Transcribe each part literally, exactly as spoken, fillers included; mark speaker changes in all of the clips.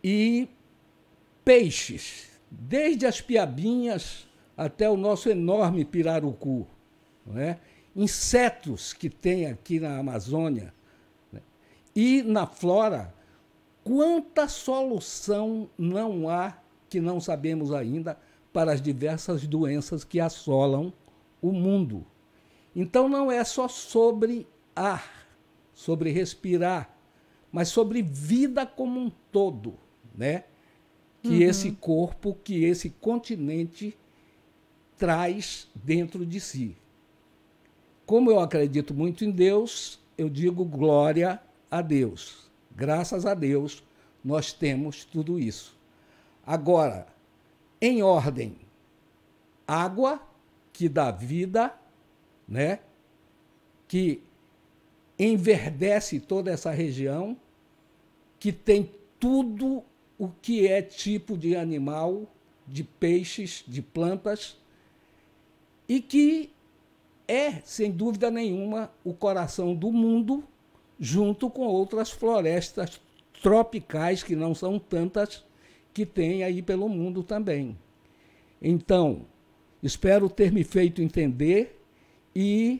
Speaker 1: e peixes, desde as piabinhas até o nosso enorme pirarucu, não é? Insetos que tem aqui na Amazônia, né? E na flora, quanta solução não há que não sabemos ainda para as diversas doenças que assolam o mundo. Então não é só sobre ar, sobre respirar, mas sobre vida como um todo, né? Que uhum. esse corpo, que esse continente traz dentro de si. Como eu acredito muito em Deus, eu digo glória a Deus. Graças a Deus, nós temos tudo isso. Agora, em ordem, água, que dá vida, né? Que enverdece toda essa região, que tem tudo o que é tipo de animal, de peixes, de plantas, e que é, sem dúvida nenhuma, o coração do mundo, junto com outras florestas tropicais, que não são tantas, que tem aí pelo mundo também. Então, espero ter me feito entender e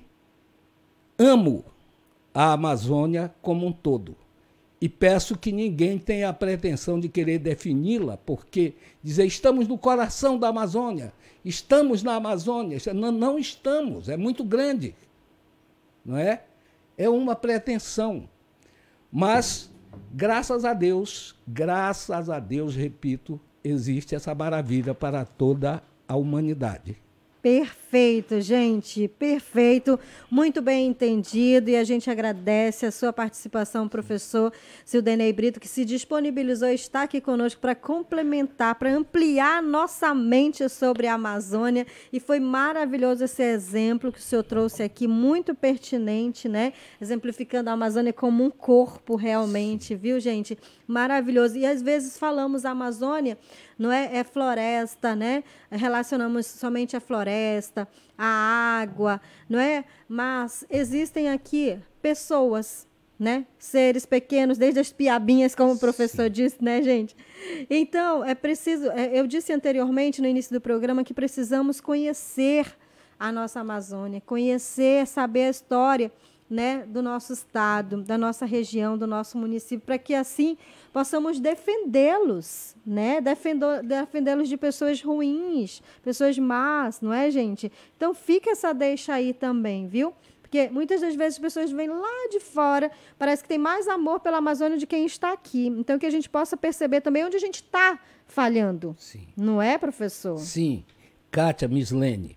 Speaker 1: amo a Amazônia como um todo. E peço que ninguém tenha a pretensão de querer defini-la, porque dizer estamos no coração da Amazônia, estamos na Amazônia, não, não estamos, é muito grande, não é? É uma pretensão. Mas, graças a Deus, graças a Deus, repito, existe essa maravilha para toda a humanidade.
Speaker 2: Perfeito, gente, perfeito, muito bem entendido, e a gente agradece a sua participação, professor Sildenei Brito, que se disponibilizou e está aqui conosco para complementar, para ampliar nossa mente sobre a Amazônia, e foi maravilhoso esse exemplo que o senhor trouxe aqui, muito pertinente, né? Exemplificando a Amazônia como um corpo realmente, viu, gente? Maravilhoso. E às vezes falamos a Amazônia, não é, é floresta, né? Relacionamos somente a floresta, a água, não é? Mas existem aqui pessoas, né? Seres pequenos, desde as piabinhas, como o professor Sim. disse, né, gente? Então, é preciso, eu disse anteriormente no início do programa que precisamos conhecer a nossa Amazônia, conhecer, saber a história, né, do nosso estado, da nossa região, do nosso município, para que assim possamos defendê-los, né, defendê-los de pessoas ruins, pessoas más, não é, gente? Então fica essa deixa aí também, viu? Porque muitas das vezes as pessoas vêm lá de fora, parece que tem mais amor pela Amazônia de quem está aqui. Então que a gente possa perceber também onde a gente está falhando.
Speaker 1: Sim.
Speaker 2: Não é, professor?
Speaker 1: Sim. Kátia, Mislene.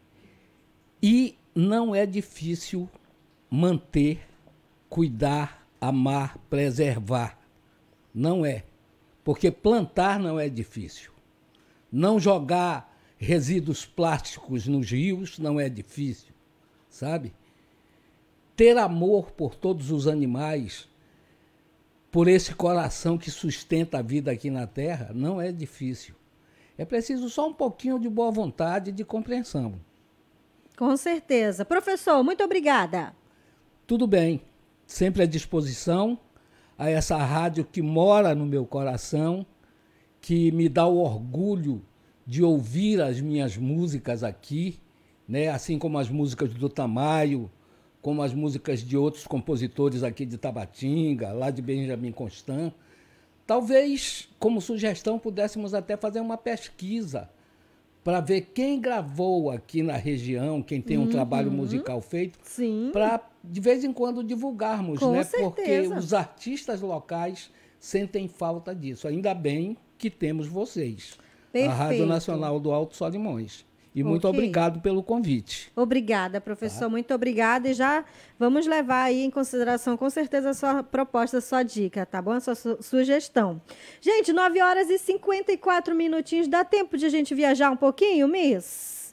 Speaker 1: E não é difícil manter, cuidar, amar, preservar. Não é. Porque plantar não é difícil. Não jogar resíduos plásticos nos rios não é difícil, sabe? Ter amor por todos os animais, por esse coração que sustenta a vida aqui na Terra, não é difícil. É preciso só um pouquinho de boa vontade e de compreensão.
Speaker 2: Com certeza. Professor, muito obrigada.
Speaker 1: Tudo bem, sempre à disposição, a essa rádio que mora no meu coração, que me dá o orgulho de ouvir as minhas músicas aqui, né? Assim como as músicas do Tamayo, como as músicas de outros compositores aqui de Tabatinga, lá de Benjamin Constant. Talvez, como sugestão, pudéssemos até fazer uma pesquisa para ver quem gravou aqui na região, quem tem um uhum. trabalho musical feito, para, de vez em quando, divulgarmos,
Speaker 2: Com
Speaker 1: né?
Speaker 2: certeza.
Speaker 1: Porque os artistas locais sentem falta disso. Ainda bem que temos vocês,
Speaker 2: Perfeito.
Speaker 1: A Rádio Nacional do Alto Solimões. E muito okay. obrigado pelo convite.
Speaker 2: Obrigada, professor. Tá. Muito obrigada. E já vamos levar aí em consideração, com certeza, a sua proposta, a sua dica, tá bom? A sua su- sugestão. Gente, nove horas e cinquenta e quatro minutinhos. Dá tempo de a gente viajar um pouquinho, Miss?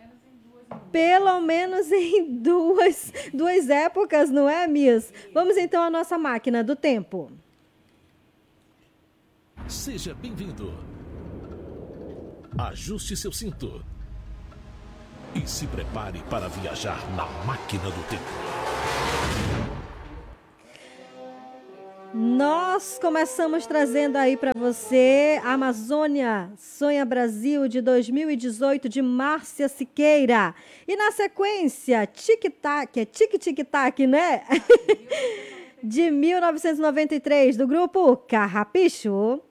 Speaker 2: Pelo menos em duas, duas épocas, não é, Miss? Vamos então à nossa máquina do tempo.
Speaker 3: Seja bem-vindo. Ajuste seu cinto. E se prepare para viajar na máquina do tempo.
Speaker 2: Nossa! nós começamos trazendo aí para você Amazônia Sonha Brasil de dois mil e dezoito, de Márcia Siqueira. E na sequência, Tic Tac, é Tic Tic Tac, né? De mil novecentos e noventa e três, do grupo Carrapicho.